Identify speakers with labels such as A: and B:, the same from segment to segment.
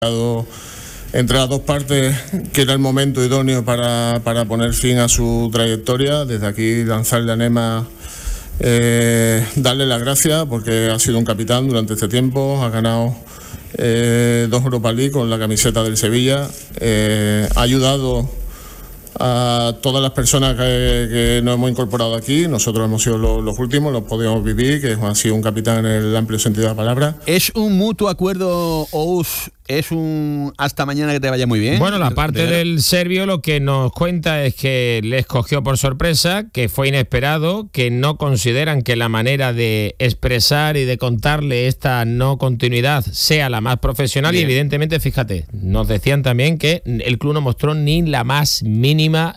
A: entre las dos partes que era el momento idóneo para poner fin a su trayectoria. Desde aquí lanzarle a Nema, darle las gracias porque ha sido un capitán durante este tiempo, ha ganado 2 Europa League con la camiseta del Sevilla, ha ayudado a todas las personas que nos hemos incorporado aquí. Nosotros hemos sido los últimos, los podíamos vivir, que ha sido un capitán en el amplio sentido de la palabra.
B: ¿Es un mutuo acuerdo, Ous? ¿Es un hasta mañana que te vaya muy bien?
C: Bueno, la parte del serbio lo que nos cuenta es que les cogió por sorpresa, que fue inesperado, que no consideran que la manera de expresar y de contarle esta no continuidad sea la más profesional. Bien. Y evidentemente, fíjate, nos decían también que el club no mostró ni la más mínima,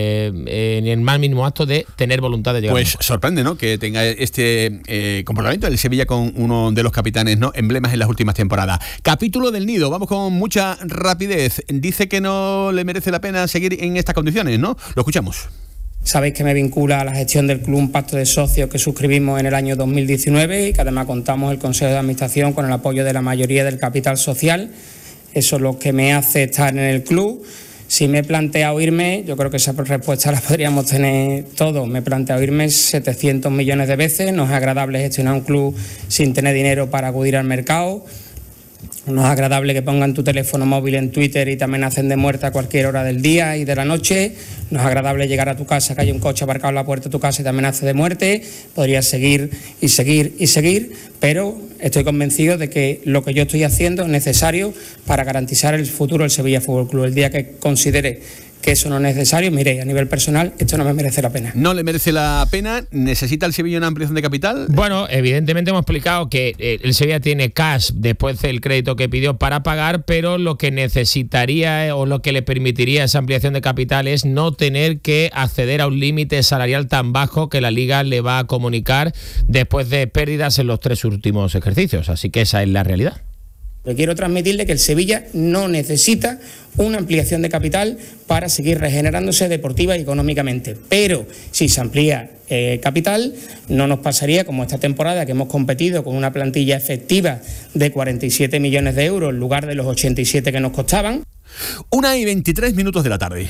C: ni el más mínimo acto de tener voluntad de llegar.
B: Pues sorprende, ¿no?, que tenga este comportamiento del Sevilla con uno de los capitanes, ¿no?, emblemas en las últimas temporadas. Capítulo del Nido. Vamos con mucha rapidez. Dice que no le merece la pena seguir en estas condiciones, ¿no? Lo escuchamos.
D: Sabéis que me vincula a la gestión del club un pacto de socios que suscribimos en el año 2019 y que además contamos el Consejo de Administración con el apoyo de la mayoría del capital social. Eso es lo que me hace estar en el club. Si me he planteado irme, yo creo que esa respuesta la podríamos tener todos. Me he planteado irme 700 millones de veces. No es agradable gestionar un club sin tener dinero para acudir al mercado. No es agradable que pongan tu teléfono móvil en Twitter y te amenacen de muerte a cualquier hora del día y de la noche. No es agradable llegar a tu casa, que hay un coche aparcado en la puerta de tu casa y te amenace de muerte. Podrías seguir y seguir y seguir, pero estoy convencido de que lo que yo estoy haciendo es necesario para garantizar el futuro del Sevilla Fútbol Club. El día que considere que eso no es necesario, mire, a nivel personal, esto no me merece la pena.
B: ¿No le merece la pena? ¿Necesita el Sevilla una ampliación de capital?
C: Bueno, evidentemente hemos explicado que el Sevilla tiene cash después del crédito que pidió para pagar, pero lo que necesitaría o lo que le permitiría esa ampliación de capital es no tener que acceder a un límite salarial tan bajo que la Liga le va a comunicar después de pérdidas en los 3 últimos ejercicios. Así que esa es la realidad.
D: Pero quiero transmitirle que el Sevilla no necesita una ampliación de capital para seguir regenerándose deportiva y económicamente. Pero si se amplía capital, no nos pasaría como esta temporada, que hemos competido con una plantilla efectiva de 47 millones de euros en lugar de los 87 que nos costaban.
B: 1:23 de la tarde.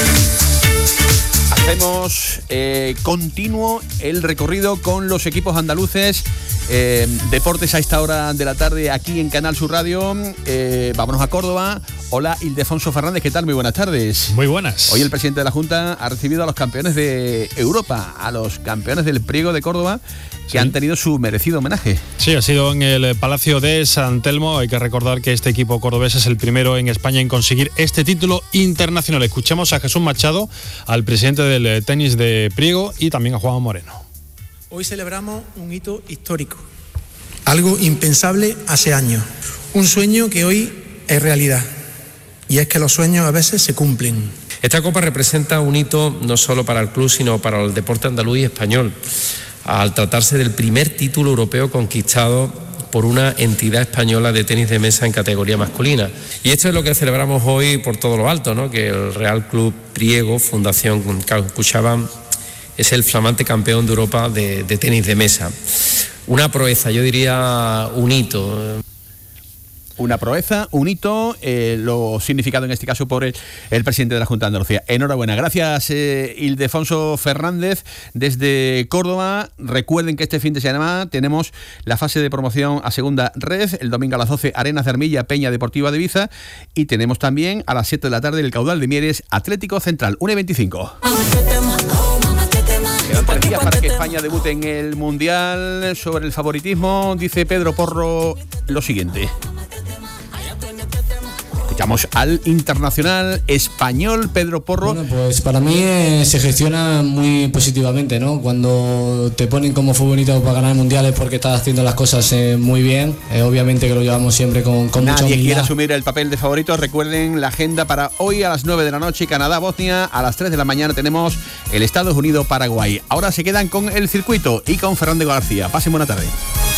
B: Hacemos continuo el recorrido con los equipos andaluces. Deportes a esta hora de la tarde aquí en Canal Sur Radio. Vámonos a Córdoba. Hola, Ildefonso Fernández, ¿qué tal? Muy buenas tardes.
E: Muy buenas.
B: Hoy el presidente de la Junta ha recibido a los campeones de Europa, a los campeones del Priego de Córdoba, que han tenido su merecido homenaje.
E: Sí, ha sido en el Palacio de San Telmo. Hay que recordar que este equipo cordobés es el primero en España en conseguir este título internacional. Escuchamos a Jesús Machado, al presidente del tenis de Priego, y también a Juan Moreno.
F: Hoy celebramos un hito histórico, algo impensable hace años, un sueño que hoy es realidad, y es que los sueños a veces se cumplen.
G: Esta copa representa un hito no solo para el club, sino para el deporte andaluz y español, al tratarse del primer título europeo conquistado por una entidad española de tenis de mesa en categoría masculina. Y esto es lo que celebramos hoy por todo lo alto, ¿no?, que el Real Club Priego, Fundación CaixaBank, es el flamante campeón de Europa de tenis de mesa. Una proeza, yo diría un hito.
B: Una proeza, un hito, lo significado en este caso por el presidente de la Junta de Andalucía. Enhorabuena. Gracias, Ildefonso Fernández, desde Córdoba. Recuerden que este fin de semana tenemos la fase de promoción a segunda red. El domingo a las 12, Arenas de Armilla, Peña Deportiva de Ibiza. Y tenemos también a las 7 de la tarde el Caudal de Mieres, Atlético Central, 1:25. Quedan 3 días para que España debute en el Mundial. Sobre el favoritismo, dice Pedro Porro lo siguiente. Escuchamos al internacional español Pedro Porro.
H: Bueno, pues para mí se gestiona muy positivamente, ¿no? Cuando te ponen como futbolista para ganar mundiales porque estás haciendo las cosas muy bien, obviamente que lo llevamos siempre con mucha humildad.
B: Nadie quiere asumir el papel de favorito. Recuerden la agenda para hoy a las 9 de la noche, Canadá-Bosnia. A las 3 de la mañana tenemos el Estados Unidos-Paraguay. Ahora se quedan con el circuito y con Fernando García. Pasen buena tarde.